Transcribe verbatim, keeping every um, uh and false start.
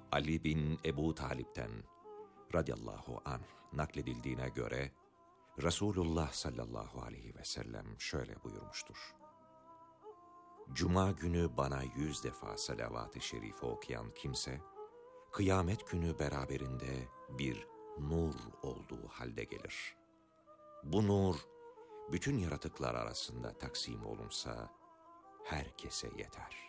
Ali bin Ebu Talip'ten radıyallahu anh nakledildiğine göre Resulullah sallallahu aleyhi ve sellem şöyle buyurmuştur: Cuma günü bana yüz defa salavat-ı şerife okuyan kimse, kıyamet günü beraberinde bir nur olduğu halde gelir. Bu nur, bütün yaratıklar arasında taksim olunsa, herkese yeter.